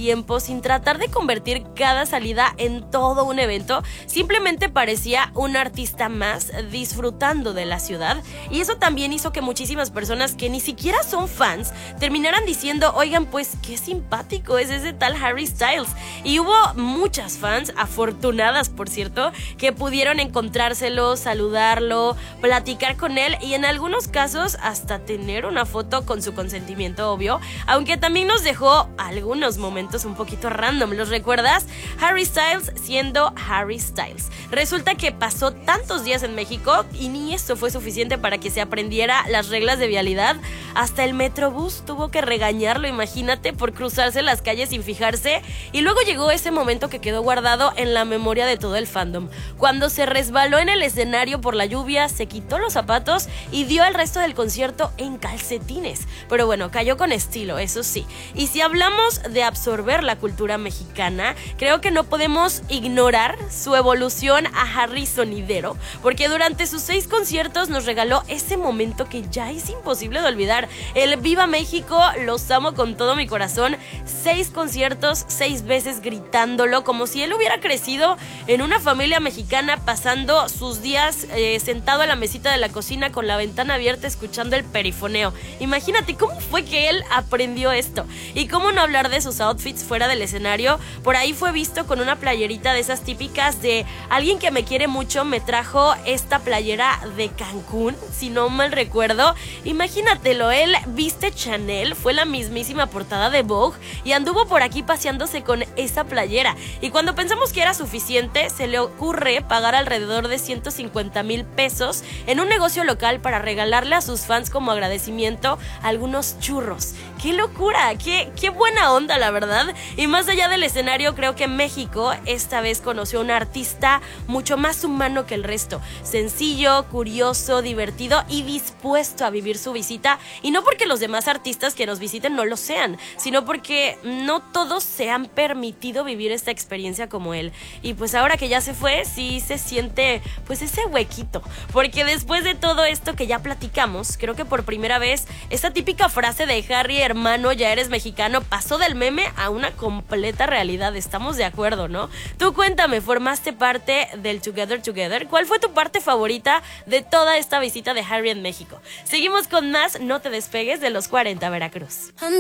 tiempo sin tratar de convertir cada salida en todo un evento. Simplemente parecía un artista más disfrutando de la ciudad, y eso también hizo que muchísimas personas que ni siquiera son fans terminaran diciendo: oigan, pues qué simpático es ese tal Harry Styles. Y hubo muchas fans, afortunadas por cierto, que pudieron encontrárselo, saludarlo, platicar con él y en algunos casos hasta tener una foto con su consentimiento, obvio, aunque también nos dejó algunos momentos un poquito random. ¿Los recuerdas? Harry Styles siendo Harry Styles. Resulta que pasó tantos días en México y ni eso fue suficiente para que se aprendiera las reglas de vialidad. Hasta el Metrobús tuvo que regañarlo, imagínate, por cruzarse las calles sin fijarse. Y luego llegó ese momento que quedó guardado en la memoria de todo el fandom, cuando se resbaló en el escenario por la lluvia, se quitó los zapatos y dio el resto del concierto en calcetines. Pero bueno, cayó con estilo, eso sí. Y si hablamos de absorber la cultura mexicana, creo que no podemos ignorar su evolución a Harry sonidero, porque durante sus 6 conciertos nos regaló ese momento que ya es imposible de olvidar. El Viva México, los amo con todo mi corazón. 6 conciertos, 6 veces gritándolo, como si él hubiera crecido en una familia mexicana, pasando sus días sentado en la mesita de la cocina con la ventana abierta escuchando el perifoneo. Imagínate cómo fue que él aprendió esto. Y cómo no hablar de sus outfits fuera del escenario. Por ahí fue visto con una playerita de esas típicas de alguien que me quiere mucho. Me trajo esta playera de Cancún, si no mal recuerdo. Imagínatelo, él viste Chanel, fue la mismísima portada de Vogue y anduvo por aquí paseándose con esa playera. Y cuando pensamos que era suficiente, se le ocurre pagar alrededor de 150,000 pesos en un negocio local para regalarle a sus fans como agradecimiento algunos churros. ¡Qué locura! ¡Qué buena onda, la verdad! Y más allá del escenario, creo que México esta vez conoció a un artista mucho más humano que el resto. Sencillo, curioso, divertido y dispuesto a vivir su visita. Y no porque los demás artistas que nos visiten no lo sean, sino porque no todos se han permitido vivir esta experiencia como él. Y pues ahora que ya se fue, sí se siente pues ese huequito. Porque después de todo esto que ya platicamos, creo que por primera vez esta típica frase de Harry, hermano, ya eres mexicano, pasó del meme a una completa realidad. Estamos de acuerdo, ¿no? Tú cuéntame, ¿formaste parte del Together Together? ¿Cuál fue tu parte favorita de toda esta visita de Harry en México? Seguimos con más, no te despegues de los 40 Veracruz.